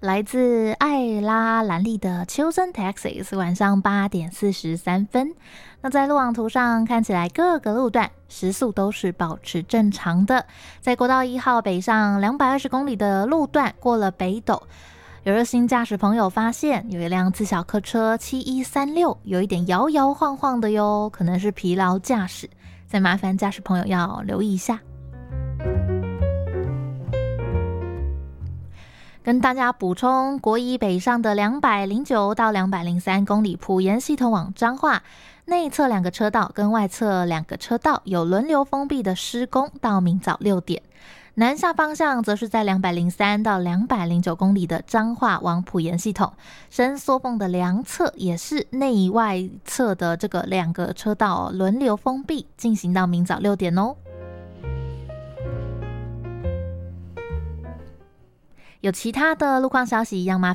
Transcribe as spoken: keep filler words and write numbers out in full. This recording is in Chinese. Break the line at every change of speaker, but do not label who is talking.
来自爱拉兰利的 Chosen Taxis， 晚上八点四十三分。那在路网图上看起来各个路段时速都是保持正常的。在国道一号北上两百二十公里的路段过了北斗，有热心驾驶朋友发现有一辆自小客车七一三六有一点摇摇晃晃的哟，可能是疲劳驾驶，再麻烦驾驶朋友要留意一下。跟大家补充，国一北上的两百零九到两百零三公里埔盐系统往彰化，内侧两个车道跟外侧两个车道有轮流封闭的施工，到明早六点。南下方向则是在两百零三到两百零九公里的彰化往埔盐系统，伸缩缝的两侧也是内外侧的这个两个车道轮流封闭，进行到明早六点哦。有其他的路况消息一样麻